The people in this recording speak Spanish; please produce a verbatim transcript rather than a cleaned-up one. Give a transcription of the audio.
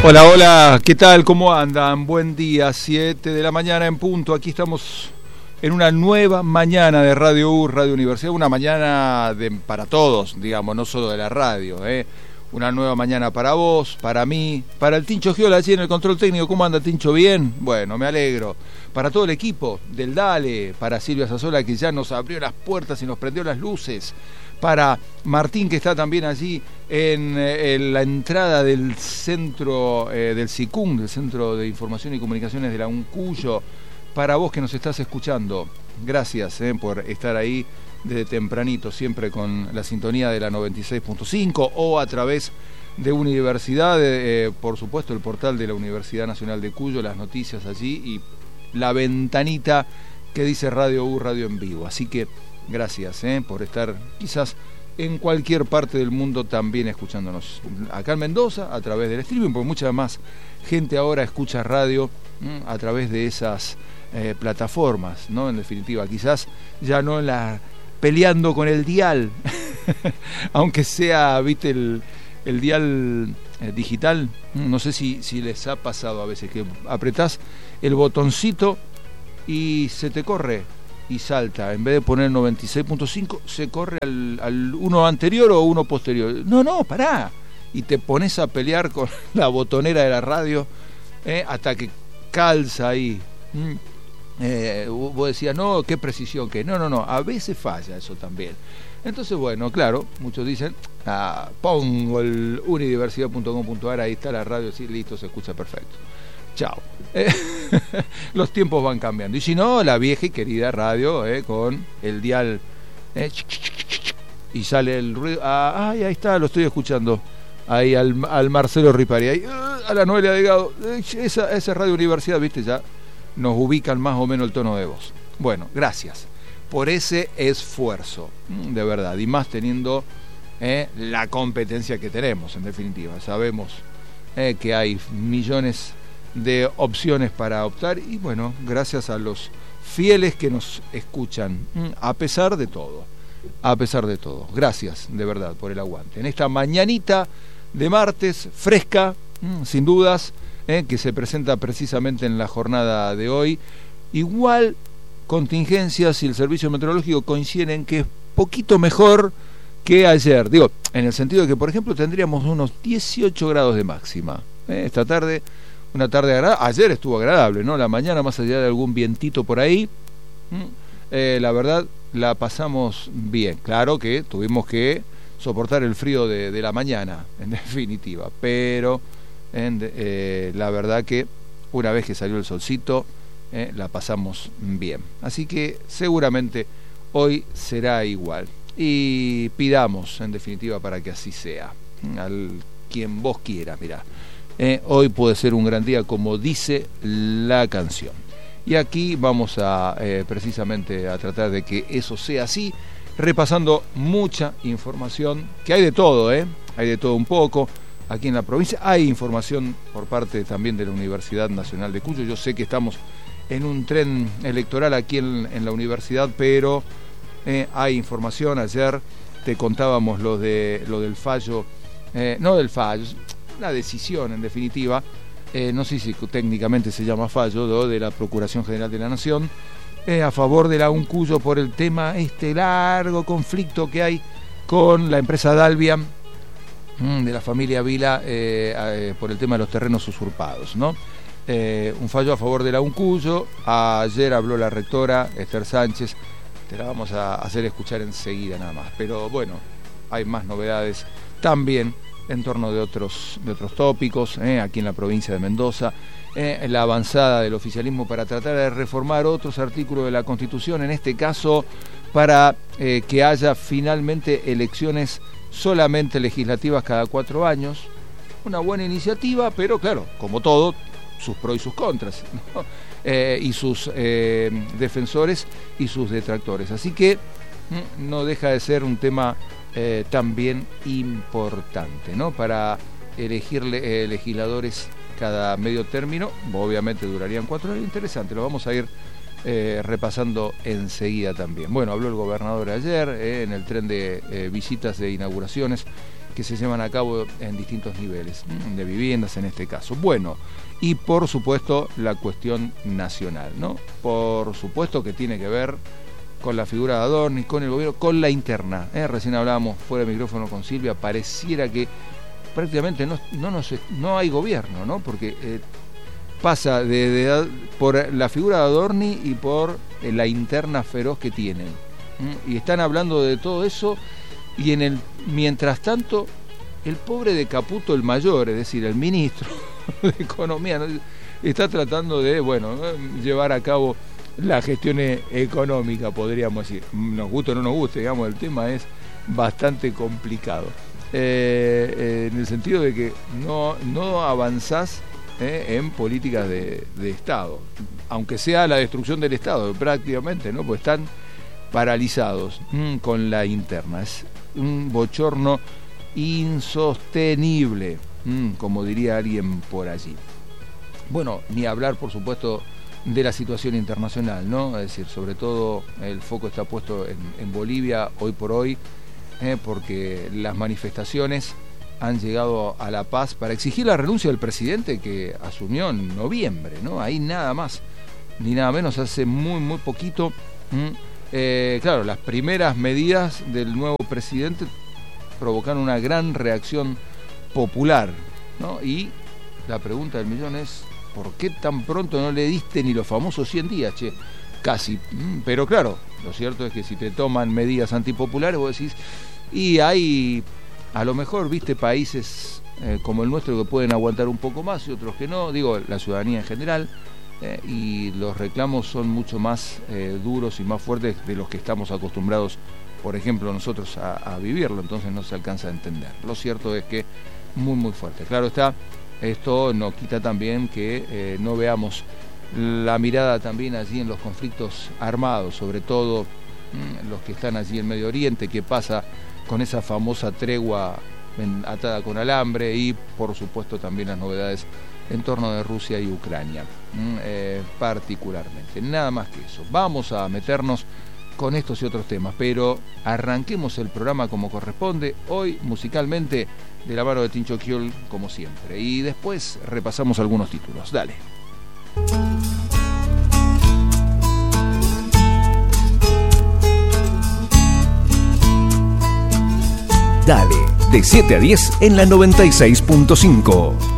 Hola, hola, ¿qué tal? ¿Cómo andan? Buen día, siete de la mañana en punto. Aquí estamos en una nueva mañana de Radio U, Radio Universidad, una mañana de, para todos, digamos, no solo de la radio, ¿eh? Una nueva mañana para vos, para mí, para el Tincho Giola allí en el control técnico. ¿Cómo anda, Tincho? ¿Bien? Bueno, me alegro. Para todo el equipo del Dale, para Silvia Sazola, que ya nos abrió las puertas y nos prendió las luces, para Martín, que está también allí en, en la entrada del centro eh, del SICUM, del Centro de Información y Comunicaciones de la UNCUYO, para vos que nos estás escuchando, gracias eh, por estar ahí desde tempranito, siempre con la sintonía de la noventa y seis punto cinco o a través de Universidad, eh, por supuesto el portal de la Universidad Nacional de Cuyo, las noticias allí y la ventanita que dice Radio U, Radio en Vivo. Así que gracias eh, por estar quizás en cualquier parte del mundo también escuchándonos. Acá en Mendoza, a través del streaming, porque mucha más gente ahora escucha radio ¿m? a través de esas eh, plataformas, ¿no? En definitiva, quizás ya no la peleando con el dial, aunque sea, viste, el, el dial eh, digital. No sé si, si les ha pasado a veces que apretás el botoncito y se te corre y salta, en vez de poner noventa y seis punto cinco se corre al, al uno anterior o uno posterior. No, no, pará. Y te pones a pelear con la botonera de la radio eh, hasta que calza ahí. Mm. Eh, vos decías, no, qué precisión que. No, no, no, a veces falla eso también. Entonces, bueno, claro, muchos dicen, ah, pongo el unidiversidad punto com punto a r, ahí está la radio, sí, listo, se escucha perfecto. Chao. Eh, los tiempos van cambiando. Y si no, la vieja y querida radio, eh, con el dial, eh, y sale el ruido. Ah, ay, ahí está, lo estoy escuchando. Ahí al, al Marcelo Ripari, ahí, uh, a la Noelia Delgado. Eh, esa, esa Radio Universidad, viste, ya nos ubican más o menos el tono de voz. Bueno, gracias por ese esfuerzo, de verdad. Y más teniendo eh, la competencia que tenemos, en definitiva. Sabemos eh, que hay millones de opciones para optar y bueno, gracias a los fieles que nos escuchan, a pesar de todo, a pesar de todo. Gracias, de verdad, por el aguante. En esta mañanita de martes, fresca, sin dudas, eh, que se presenta precisamente en la jornada de hoy. Igual, contingencias y el servicio meteorológico coinciden en que es poquito mejor que ayer. Digo, en el sentido de que, por ejemplo, tendríamos unos dieciocho grados de máxima. Eh, esta tarde... Una tarde agradable, ayer estuvo agradable, ¿no? La mañana, más allá de algún vientito por ahí, eh, la verdad, la pasamos bien. Claro que tuvimos que soportar el frío de, de la mañana, en definitiva, pero en, eh, la verdad que una vez que salió el solcito, eh, la pasamos bien. Así que seguramente hoy será igual. Y pidamos, en definitiva, para que así sea. Al quien vos quiera, mirá. Eh, hoy puede ser un gran día, como dice la canción. Y aquí vamos a eh, precisamente a tratar de que eso sea así, repasando mucha información, que hay de todo, ¿eh? Hay de todo un poco. Aquí en la provincia hay información por parte también de la Universidad Nacional de Cuyo. Yo sé que estamos en un tren electoral aquí en, en la universidad, pero eh, hay información. Ayer te contábamos lo, de, lo del fallo, eh, no del fallo, una decisión en definitiva, eh, no sé si técnicamente se llama fallo, ¿no? De la Procuración General de la Nación, eh, a favor de la UNCUYO por el tema, este largo conflicto que hay con la empresa Dalvia, mmm, de la familia Vila, eh, eh, por el tema de los terrenos usurpados, ¿no? Eh, un fallo a favor de la UNCUYO. Ayer habló la rectora Esther Sánchez, te la vamos a hacer escuchar enseguida nada más, pero bueno, hay más novedades también en torno de otros, de otros tópicos, eh, aquí en la provincia de Mendoza, eh, la avanzada del oficialismo para tratar de reformar otros artículos de la Constitución, en este caso para eh, que haya finalmente elecciones solamente legislativas cada cuatro años. Una buena iniciativa, pero claro, como todo, sus pros y sus contras, ¿no? eh, y sus eh, defensores y sus detractores. Así que mm, no deja de ser un tema Eh, también importante, ¿no? Para elegir eh, legisladores cada medio término, obviamente durarían cuatro años. Interesante, lo vamos a ir eh, repasando enseguida también. Bueno, habló el gobernador ayer eh, en el tren de eh, visitas de inauguraciones que se llevan a cabo en distintos niveles, de viviendas en este caso. Bueno, y por supuesto la cuestión nacional, ¿no? Por supuesto que tiene que ver con la figura de Adorni, con el gobierno, con la interna. ¿eh? Recién hablábamos fuera de micrófono con Silvia, pareciera que prácticamente no, no, nos, no hay gobierno, ¿no? Porque eh, pasa de, de, por la figura de Adorni y por eh, la interna feroz que tienen. ¿eh? Y están hablando de todo eso. Y en el mientras tanto, el pobre de Caputo el mayor, es decir, el ministro de Economía, ¿no? está tratando de, bueno, llevar a cabo la gestión económica, podríamos decir. Nos guste o no nos guste, digamos, el tema es bastante complicado. Eh, eh, en el sentido de que no, no avanzás eh, en políticas de, de Estado, aunque sea la destrucción del Estado, prácticamente, ¿no? Pues están paralizados mmm, con la interna. Es un bochorno insostenible, mmm, como diría alguien por allí. Bueno, ni hablar, por supuesto, de la situación internacional, ¿no? Es decir, sobre todo el foco está puesto en, en Bolivia hoy por hoy, eh, porque las manifestaciones han llegado a La Paz para exigir la renuncia del presidente que asumió en noviembre, ¿no? Ahí nada más, ni nada menos, hace muy, muy poquito. Mmm, Eh, claro, las primeras medidas del nuevo presidente provocaron una gran reacción popular, ¿no? Y la pregunta del millón es, ¿por qué tan pronto no le diste ni los famosos cien días, che? Casi. Pero claro, lo cierto es que si te toman medidas antipopulares, vos decís, y hay, a lo mejor, viste, países eh, como el nuestro que pueden aguantar un poco más y otros que no, digo, la ciudadanía en general. Eh, y los reclamos son mucho más eh, duros y más fuertes de los que estamos acostumbrados, por ejemplo, nosotros a, a vivirlo, entonces no se alcanza a entender. Lo cierto es que muy muy fuerte. Claro está, esto no quita también que eh, no veamos la mirada también allí en los conflictos armados, sobre todo mmm, los que están allí en Medio Oriente, que pasa con esa famosa tregua en, atada con alambre, y por supuesto también las novedades en torno de Rusia y Ucrania, eh, particularmente. Nada más que eso. Vamos a meternos con estos y otros temas, pero arranquemos el programa como corresponde, hoy musicalmente de la mano de Tincho Kiol, como siempre, y después repasamos algunos títulos. Dale. Dale, de siete a diez en la noventa y seis punto cinco.